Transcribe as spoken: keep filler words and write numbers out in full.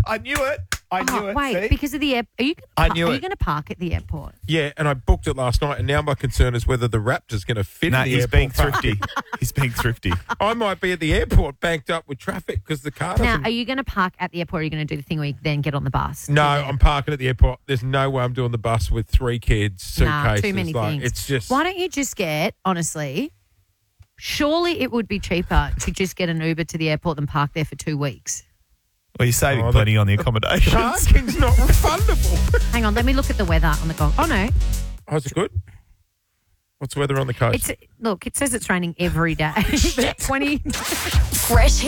I knew it. I knew Oh, it. wait, See? because of the air. Are you? Gonna I par- knew Are it. you going to park at the airport? Yeah, and I booked it last night, and now my concern is whether the Raptor's going to fit No, in the he's airport being parking. thrifty. He's being thrifty. I might be at the airport banked up with traffic because the car Now, doesn't... are you going to park at the airport or are you going to do the thing where you then get on the bus? No, to the I'm parking at the airport. There's no way I'm doing the bus with three kids, suitcases. Nah, too many like, things. It's just... Why don't you just get, honestly, surely it would be cheaper to just get an Uber to the airport than park there for two weeks. Well, you're saving Oh, plenty on the accommodations. Parking's not refundable. Hang on, let me look at the weather on the gong. Oh, no. Oh, is it good? What's the weather on the coast? It's Look, it says it's raining every day. twenty Fresh